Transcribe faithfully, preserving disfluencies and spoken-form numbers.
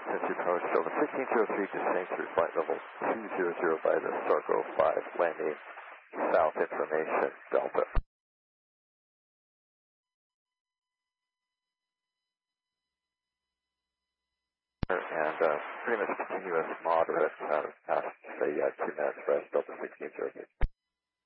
Since you approach Delta sixteen zero three, descend through flight level two zero zero by the Sarco five, landing south information, Delta. And uh, pretty much continuous moderate uh, past, say, uh, two minutes rest, Delta sixteen zero three.